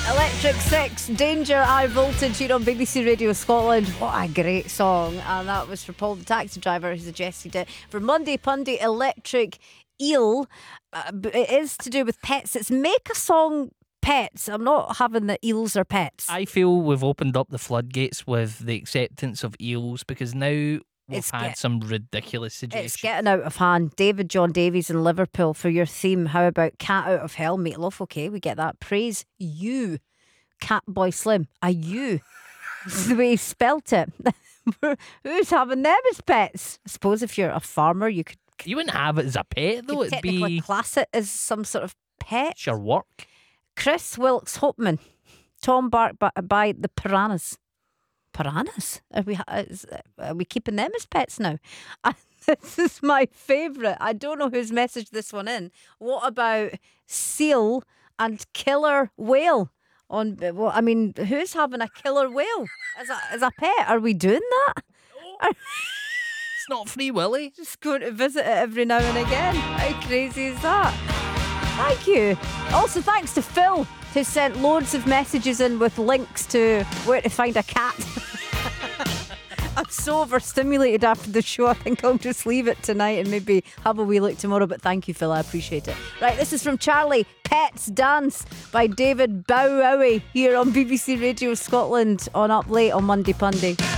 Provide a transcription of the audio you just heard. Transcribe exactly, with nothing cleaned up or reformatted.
Electric Six, Danger, High Voltage here on B B C Radio Scotland. What a great song. And that was for Paul the taxi driver who suggested it. For Monday Punday, Electric Eel. Uh, it is to do with pets. It's make a song pets. I'm not having the eels are pets. I feel we've opened up the floodgates with the acceptance of eels because now we've It's had get- some ridiculous suggestions. It's getting out of hand. David John Davies in Liverpool for your theme. How about Cat Out of Hell, Meatloaf? Okay, we get that. Praise you, Catboy Slim. A you. It's the way he spelt it. Who's having them as pets? I suppose if you're a farmer, you could, You wouldn't have it as a pet though. could It'd technically be class it as some sort of pet. it's your work. Chris Wilkes Hopeman. Tom Bark by, by the Piranhas. Piranhas? Are we, is, are we keeping them as pets now? And this is my favourite. I don't know who's messaged this one in. What about seal and killer whale? On well, I mean, who's having a killer whale as a as a pet? Are we doing that? It's not Free Willy. Just going to visit it every now and again. How crazy is that? Thank you. Also, thanks to Phil, who sent loads of messages in with links to where to find a cat. I'm so overstimulated after the show. I think I'll just leave it tonight and maybe have a wee look tomorrow. But thank you, Phil. I appreciate it. Right, this is from Charlie. Pets Dance by David Bowie here on B B C Radio Scotland on Up Late on Monday Punday.